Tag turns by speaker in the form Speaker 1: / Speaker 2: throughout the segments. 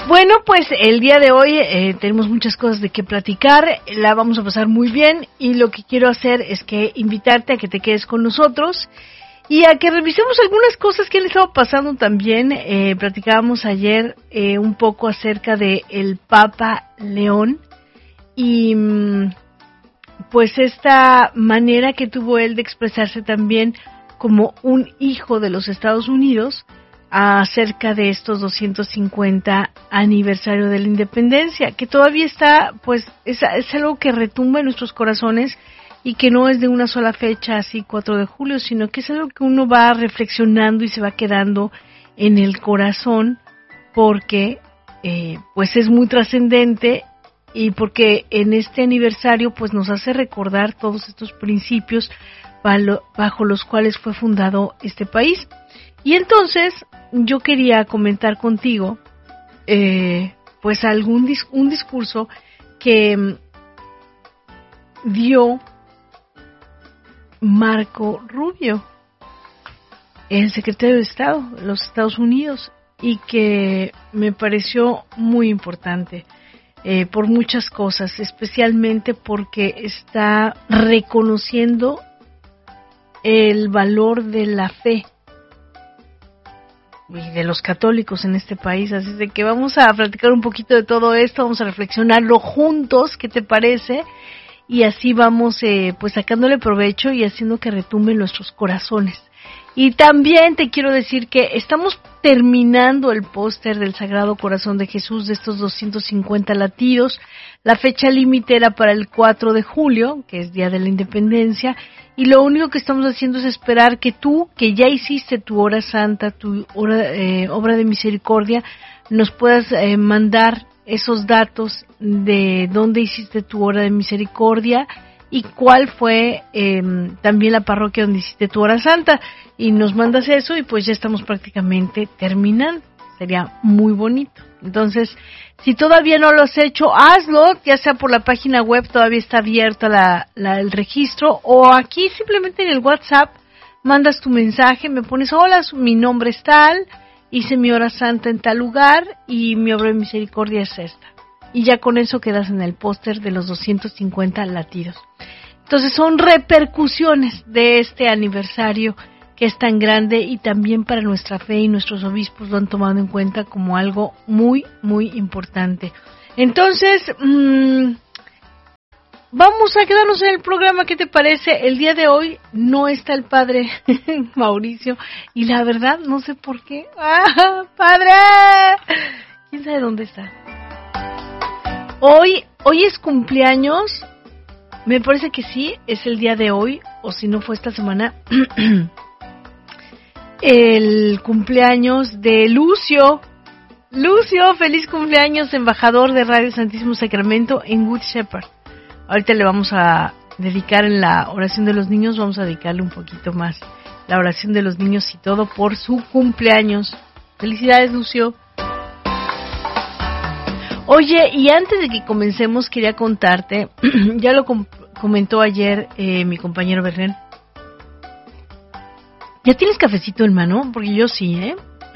Speaker 1: Bueno, pues el día de hoy tenemos muchas cosas de qué platicar, la vamos a pasar muy bien y lo que quiero hacer es que invitarte a que te quedes con nosotros y a que revisemos algunas cosas que han estado pasando también. Platicábamos ayer un poco acerca de el Papa León y pues esta manera que tuvo él de expresarse también como un hijo de los Estados Unidos acerca de estos 250 aniversario de la independencia, que todavía está, pues, es algo que retumba en nuestros corazones y que no es de una sola fecha, así 4 de julio, sino que es algo que uno va reflexionando y se va quedando en el corazón porque, pues, es muy trascendente y porque en este aniversario, pues, nos hace recordar todos estos principios bajo los cuales fue fundado este país. Y entonces yo quería comentar contigo pues un discurso que dio Marco Rubio, el secretario de Estado de los Estados Unidos, y que me pareció muy importante por muchas cosas, especialmente porque está reconociendo el valor de la fe y de los católicos en este país, así de que vamos a platicar un poquito de todo esto, vamos a reflexionarlo juntos, ¿qué te parece? Y así vamos pues sacándole provecho y haciendo que retumben nuestros corazones. Y también te quiero decir que estamos terminando el póster del Sagrado Corazón de Jesús de estos 250 latidos. La fecha límite era para el 4 de julio, que es Día de la Independencia, y lo único que estamos haciendo es esperar que tú, que ya hiciste tu hora santa, tu obra de misericordia, nos puedas mandar esos datos de dónde hiciste tu hora de misericordia y cuál fue también la parroquia donde hiciste tu hora santa, y nos mandas eso y pues ya estamos prácticamente terminando. Sería muy bonito. Entonces, si todavía no lo has hecho, hazlo, ya sea por la página web, todavía está abierta el registro, o aquí simplemente en el WhatsApp mandas tu mensaje, me pones, hola, mi nombre es tal, hice mi hora santa en tal lugar y mi obra de misericordia es esta. Y ya con eso quedas en el póster de los 250 latidos. Entonces son repercusiones de este aniversario que es tan grande, y también para nuestra fe, y nuestros obispos lo han tomado en cuenta como algo muy, muy importante. Entonces, vamos a quedarnos en el programa, ¿qué te parece? El día de hoy no está el padre Mauricio, y la verdad no sé por qué. ¡Ah, padre! ¿Quién sabe dónde está? Hoy es cumpleaños, me parece que sí, es el día de hoy, o si no fue esta semana, el cumpleaños de Lucio. Lucio, feliz cumpleaños, embajador de Radio Santísimo Sacramento en Good Shepherd. Ahorita le vamos a dedicar en la oración de los niños, vamos a dedicarle un poquito más la oración de los niños y todo por su cumpleaños. Felicidades, Lucio. Oye, y antes de que comencemos quería contarte, ya lo comentó ayer mi compañero Berlín. ¿Ya tienes cafecito en mano? Porque yo sí, ¿eh?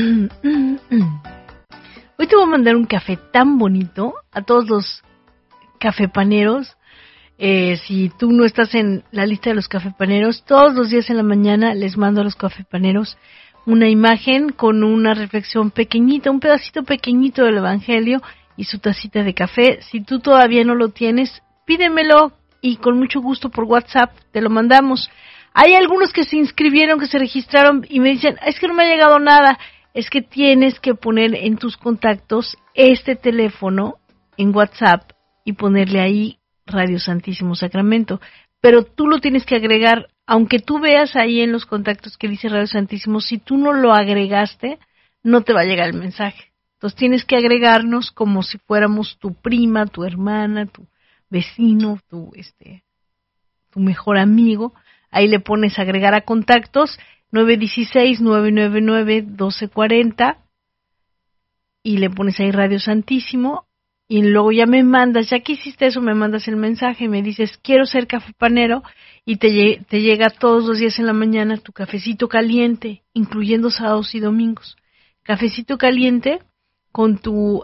Speaker 1: Hoy te voy a mandar un café tan bonito a todos los cafepaneros. Si tú no estás en la lista de los cafepaneros, todos los días en la mañana les mando a los cafepaneros una imagen con una reflexión pequeñita, un pedacito pequeñito del Evangelio y su tacita de café. Si tú todavía no lo tienes, pídemelo y con mucho gusto por WhatsApp te lo mandamos. Hay algunos que se inscribieron, que se registraron y me dicen, es que no me ha llegado nada. Es que tienes que poner en tus contactos este teléfono en WhatsApp y ponerle ahí Radio Santísimo Sacramento. Pero tú lo tienes que agregar, aunque tú veas ahí en los contactos que dice Radio Santísimo, si tú no lo agregaste, no te va a llegar el mensaje. Entonces tienes que agregarnos como si fuéramos tu prima, tu hermana, tu vecino, tu mejor amigo. Ahí le pones agregar a contactos 916-999-1240 y le pones ahí Radio Santísimo y luego ya me mandas, ya que hiciste eso, me mandas el mensaje, me dices quiero ser cafepanero y te llega todos los días en la mañana tu cafecito caliente, incluyendo sábados y domingos. Cafecito caliente con tu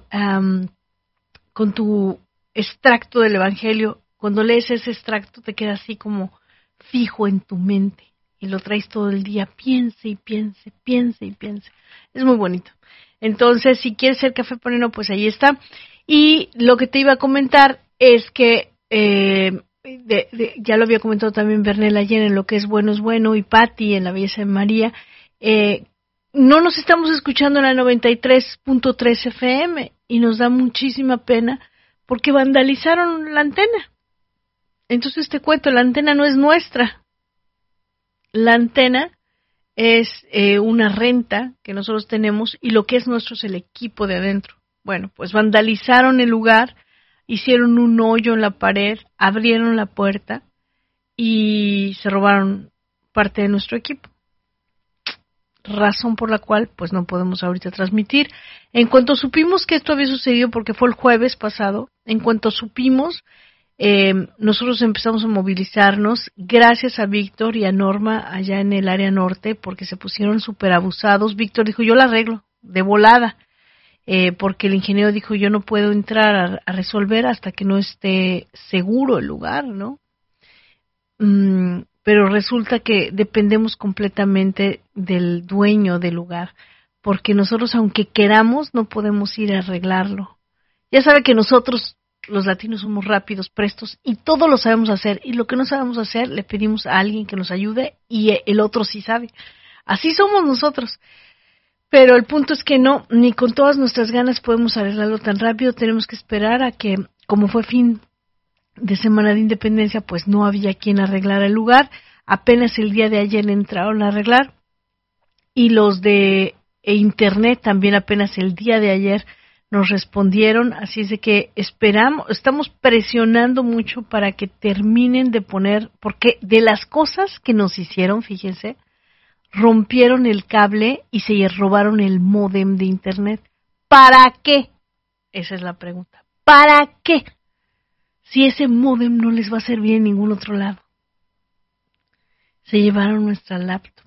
Speaker 1: extracto del Evangelio. Cuando lees ese extracto te queda así como fijo en tu mente y lo traes todo el día, piense y piense, piense y piense. Es muy bonito. Entonces, si quieres el café panero, pues ahí está. Y lo que te iba a comentar es que ya lo había comentado también Bernel ayer en lo que es bueno, y Patti en la belleza de María. No nos estamos escuchando en la 93.3 FM y nos da muchísima pena porque vandalizaron la antena. Entonces te cuento, la antena no es nuestra. La antena es una renta que nosotros tenemos y lo que es nuestro es el equipo de adentro. Bueno, pues vandalizaron el lugar, hicieron un hoyo en la pared, abrieron la puerta y se robaron parte de nuestro equipo. Razón por la cual pues no podemos ahorita transmitir. En cuanto supimos que esto había sucedido, porque fue el jueves pasado, en cuanto supimos, nosotros empezamos a movilizarnos, gracias a Víctor y a Norma allá en el área norte, porque se pusieron súper abusados. Víctor dijo, yo la arreglo, de volada, porque el ingeniero dijo, yo no puedo entrar a resolver hasta que no esté seguro el lugar, ¿no? Pero resulta que dependemos completamente del dueño del lugar, porque nosotros, aunque queramos, no podemos ir a arreglarlo. Ya sabe que nosotros, los latinos, somos rápidos, prestos, y todo lo sabemos hacer, y lo que no sabemos hacer, le pedimos a alguien que nos ayude, y el otro sí sabe. Así somos nosotros. Pero el punto es que no, ni con todas nuestras ganas podemos arreglarlo tan rápido, tenemos que esperar a que, como fue fin de Semana de Independencia, pues no había quien arreglara el lugar. Apenas el día de ayer entraron a arreglar y los de Internet también apenas el día de ayer nos respondieron, así es de que estamos presionando mucho para que terminen de poner, porque de las cosas que nos hicieron, fíjense, rompieron el cable y se robaron el módem de Internet. ¿Para qué? Esa es la pregunta. ¿Para qué? Si ese módem no les va a servir en ningún otro lado. Se llevaron nuestra laptop.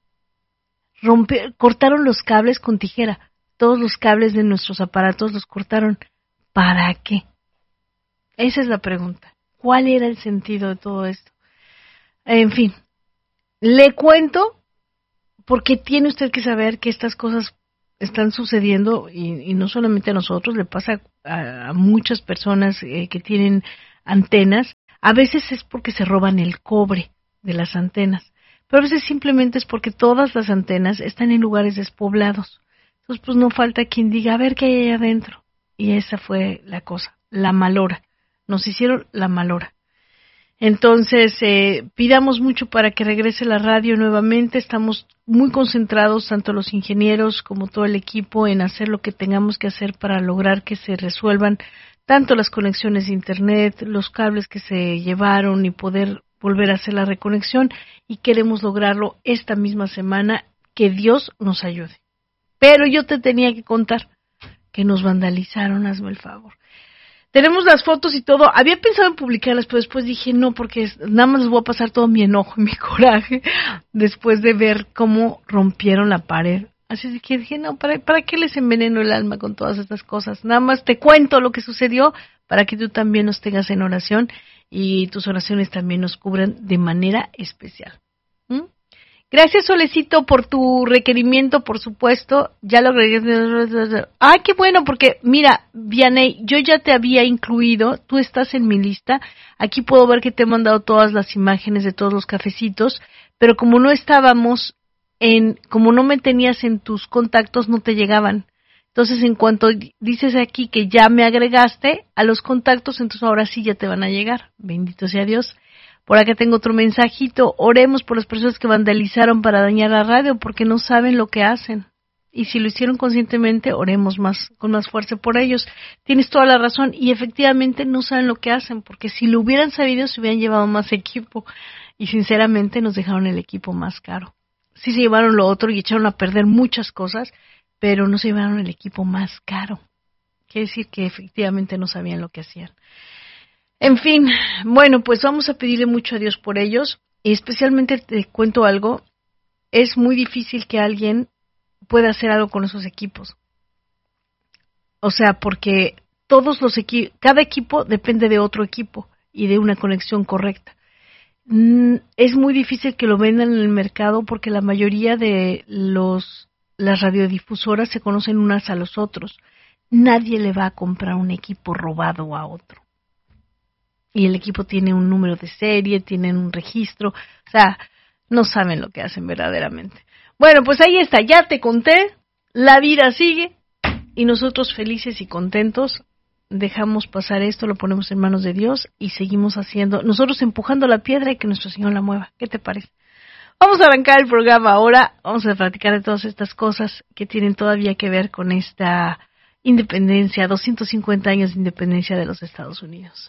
Speaker 1: Cortaron los cables con tijera. Todos los cables de nuestros aparatos los cortaron. ¿Para qué? Esa es la pregunta. ¿Cuál era el sentido de todo esto? En fin, le cuento porque tiene usted que saber que estas cosas están sucediendo y no solamente a nosotros, le pasa a muchas personas que tienen antenas. A veces es porque se roban el cobre de las antenas, pero a veces simplemente es porque todas las antenas están en lugares despoblados. Entonces, pues no falta quien diga, a ver qué hay ahí adentro. Y esa fue la cosa, la malora. Nos hicieron la malora. Entonces, pidamos mucho para que regrese la radio nuevamente. Estamos muy concentrados, tanto los ingenieros como todo el equipo, en hacer lo que tengamos que hacer para lograr que se resuelvan tanto las conexiones de Internet, los cables que se llevaron y poder volver a hacer la reconexión. Y queremos lograrlo esta misma semana. Que Dios nos ayude. Pero yo te tenía que contar que nos vandalizaron, hazme el favor. Tenemos las fotos y todo. Había pensado en publicarlas, pero después dije no, porque nada más les voy a pasar todo mi enojo y mi coraje después de ver cómo rompieron la pared. Así que dije, no, ¿para qué les enveneno el alma con todas estas cosas? Nada más te cuento lo que sucedió para que tú también nos tengas en oración y tus oraciones también nos cubran de manera especial. Gracias, Solecito, por tu requerimiento, por supuesto. Ya lo agregué. ¡Ay, qué bueno! Porque, mira, Vianey, yo ya te había incluido. Tú estás en mi lista. Aquí puedo ver que te he mandado todas las imágenes de todos los cafecitos. Pero como no como no me tenías en tus contactos, no te llegaban. Entonces, en cuanto dices aquí que ya me agregaste a los contactos, entonces ahora sí ya te van a llegar. Bendito sea Dios. Por acá tengo otro mensajito. Oremos por las personas que vandalizaron para dañar la radio porque no saben lo que hacen. Y si lo hicieron conscientemente, oremos con más fuerza por ellos. Tienes toda la razón. Y efectivamente no saben lo que hacen porque si lo hubieran sabido se hubieran llevado más equipo. Y sinceramente nos dejaron el equipo más caro. Sí se llevaron lo otro y echaron a perder muchas cosas, pero no se llevaron el equipo más caro. Quiere decir que efectivamente no sabían lo que hacían. En fin, bueno, pues vamos a pedirle mucho a Dios por ellos y especialmente te cuento algo, es muy difícil que alguien pueda hacer algo con esos equipos. O sea, porque cada equipo depende de otro equipo y de una conexión correcta. Es muy difícil que lo vendan en el mercado porque la mayoría de las radiodifusoras se conocen unas a los otros. Nadie le va a comprar un equipo robado a otro. Y el equipo tiene un número de serie, tienen un registro, o sea, no saben lo que hacen verdaderamente. Bueno, pues ahí está, ya te conté, la vida sigue y nosotros felices y contentos dejamos pasar esto, lo ponemos en manos de Dios y seguimos haciendo, nosotros empujando la piedra y que nuestro Señor la mueva. ¿Qué te parece? Vamos a arrancar el programa ahora, vamos a platicar de todas estas cosas que tienen todavía que ver con esta independencia, 250 años de independencia de los Estados Unidos.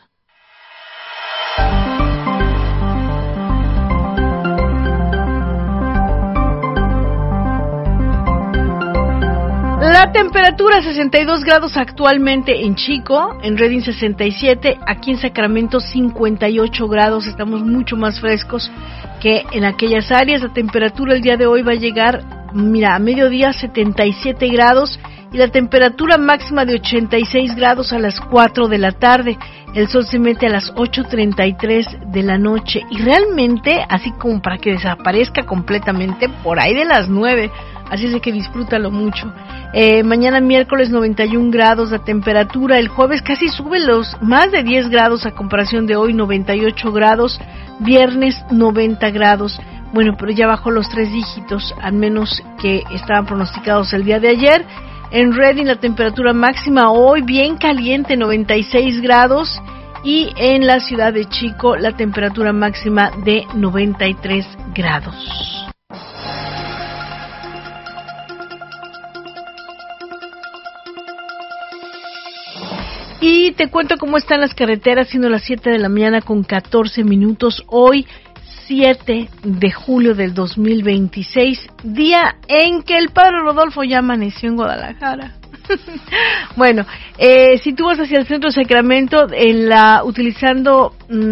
Speaker 1: La temperatura 62 grados actualmente en Chico, en Redding 67, aquí en Sacramento 58 grados, estamos mucho más frescos que en aquellas áreas. La temperatura el día de hoy va a llegar, a mediodía 77 grados y la temperatura máxima de 86 grados a las 4 de la tarde. El sol se mete a las 8:33 de la noche y realmente, así como para que desaparezca completamente, por ahí de las 9. Así es de que disfrútalo mucho. Mañana miércoles 91 grados la temperatura. El jueves casi sube los más de 10 grados a comparación de hoy, 98 grados. Viernes 90 grados. Bueno, pero ya bajó los 3 dígitos, al menos que estaban pronosticados el día de ayer. En Redding la temperatura máxima hoy bien caliente, 96 grados. Y en la ciudad de Chico la temperatura máxima de 93 grados. Y te cuento cómo están las carreteras, siendo las 7 de la mañana con 14 minutos. Hoy, 7 de julio del 2026, día en que el padre Rodolfo ya amaneció en Guadalajara. Bueno, si tú vas hacia el centro de Sacramento, utilizando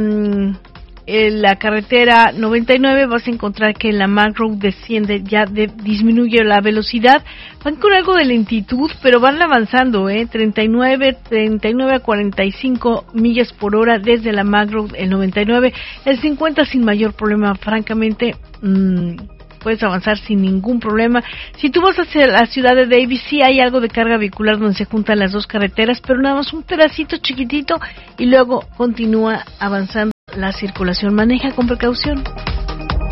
Speaker 1: la carretera 99, vas a encontrar que en la Mac Road disminuye la velocidad. Van con algo de lentitud, pero van avanzando, 39 a 45 millas por hora desde la Mac Road, el 99. El 50 sin mayor problema, francamente, puedes avanzar sin ningún problema. Si tú vas hacia la ciudad de Davis, sí hay algo de carga vehicular donde se juntan las dos carreteras, pero nada más un pedacito chiquitito y luego continúa avanzando la circulación. Maneja con precaución.